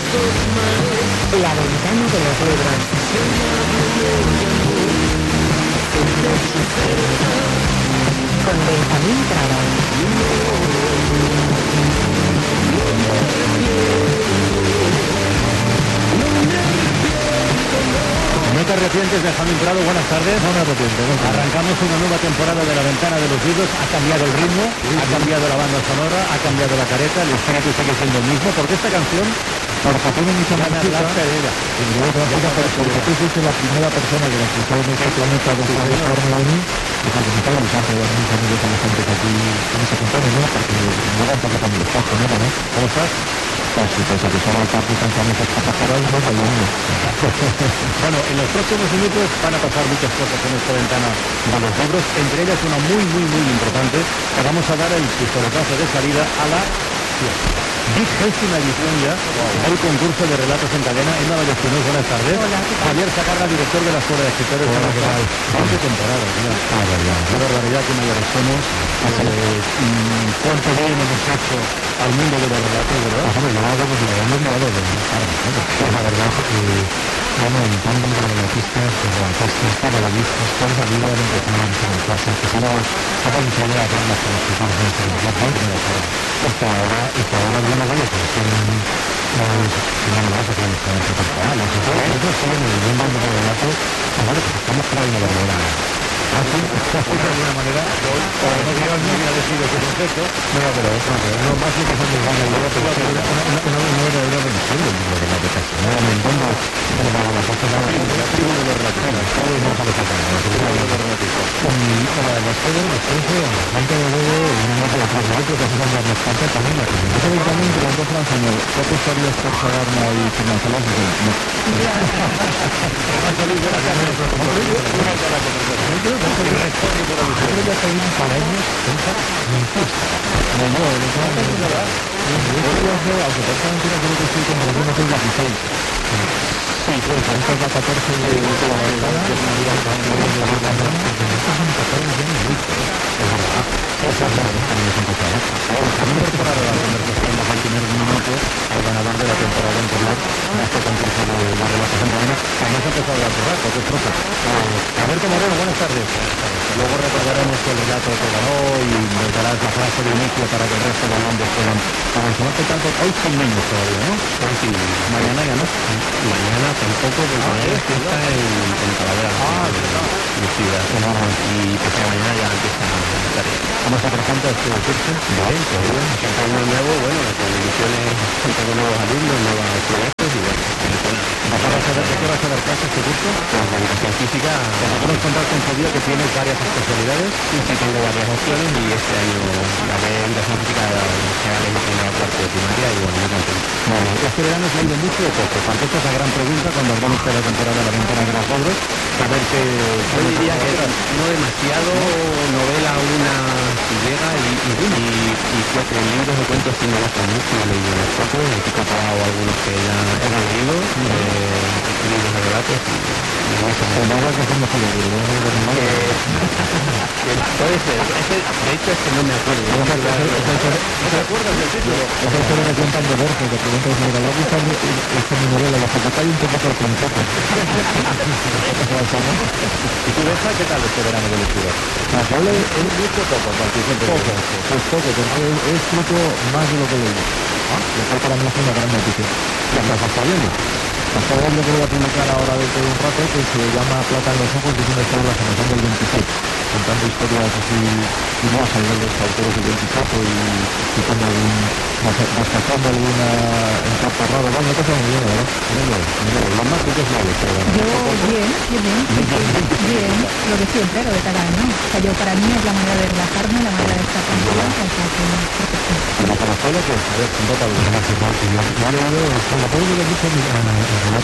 La ventana de los libros. Con Benjamín Prado. No te arrepientes, Benjamín Prado, buenas tardes. No me arrepiento. Arrancamos una nueva temporada de La Ventana de los Libros. Ha cambiado el ritmo, ha cambiado la banda sonora, ha cambiado la careta, el espíritu sigue siendo el mismo, porque esta canción porque tiene mucha más chica, porque tú fuiste la primera persona que la escuchó en este planeta de Fórmula 1 y participaba en los ángeles, muchos amigos a la gente que aquí en ese contenido, ¿no? Porque no era un poco tan despacio, ¿no? ¿Cómo estás? Pues si te satisfaga el parque tan famoso pasajeros, no hay uno. Bueno, en los próximos minutos van a pasar muchas cosas en esta ventana de los libros, entre ellas una muy importante, que vamos a dar el pistoletazo de salida a la 20ª edición ya del concurso de relatos en cadena. Emma Ballesteros, buenas tardes. Hola, ¿qué tal? Javier Sacarra, director de la Escuela de Escritores. Hola, ¿qué tal? 20 temporadas, mira. Qué barbaridad, qué mayores somos. Cuánto bien hemos hecho al mundo de los relatos, ¿verdad? Hombre, yo hago pues lo hemos llevado de la verdad bueno, en tanto de relatistas, relatistas, novelistas, toda esa vida de empezar en clases, que solo iniciado a hacer las escritores de este y que ahora bueno, pues son novelas que han estado temporales, eso sí, en el mundo de los relatos, pues estamos para una verdadera. De alguna manera, no hubiera decidido ese concepto. No, pero eso, no más que son de gana, pero una verdadera revisión del libro de la casi. No, me entiendo, pero para la cosa nada, Uno de los relatistas. no sabe sacar. Y para las cosas, antes de luego, una de las cosas que se van a las partes también, la que yo también que las dos frases, ¿qué costaría por pagarme y financiarlas? al ganador de la temporada anterior en este concurso de la relación en cadena. Además ha empezado a cerrar, porque es profe. Alberto Moreno, buenas tardes. Luego recordaremos el relato que ganó y nos darás la frase de inicio para que el resto de hombres puedan avanzar. ¿Qué tanto? Hoy son niños todavía, ¿no? Hoy sí, Mañana ya no. mañana tampoco, porque mañana es fiesta en Talavera, mi ciudad. Y pues mañana ya empieza la tarea. ¿Cómo se presenta este curso? Bien, todo bien. Siempre uno nuevo, bueno, las condiciones, tengo nuevos alumnos, nuevos estudiantes y bueno, ¿Vas a saber de qué vas a dar clase este curso? la educación física, Podemos contar con tu día que tienes varias especialidades. sí tengo varias opciones y este año la de educación física general en la primera parte de primaria y bueno, muy contento. Bueno, ¿este verano se ha ido mucho o poco? Porque esta es la gran pregunta cuando hablamos de la temporada de la ventana de los logros. Saber que... Yo diría que no demasiado, novela una si llega y cuatro libros de cuentos sí me gustan mucho, he leído unos pocos, he picado algunos que ya he leído, libros de relatos y me gustan mucho. Puede ser, de hecho es que no me acuerdo. ¿No te acuerdas del título? Esa historia que cuentan de Borges, que preguntan si me gusta esta mi novela, la Facatay un poco por concepto. ¿Y tú, Benja, qué tal este verano de lectura? Yo le ¿Es mucho o poco? Participante. poco, pues poco, porque he escrito más de lo que leí. Lo cual para mí es una gran noticia. ¿Qué estás viendo? Hasta ahora lo que voy a publicar ahora dentro de un rato, que se llama Plata en los ojos, que es una historia de la generación del 27, contando historias así nuevas a nivel de los autores del 27 y con algún, rescatando alguna encaparrada, bueno, una cosa muy bien, ¿verdad? Lo más que es la lectura. Yo bien, lo de siempre, lo de cada año. O sea, yo para mí es la manera de relajarme, la manera de estar tranquila, o sea que perfecto. ¿Y la Caracola que? A ver, contate algo. Gracias, Martín. Yo le digo, la puedo ver mucho en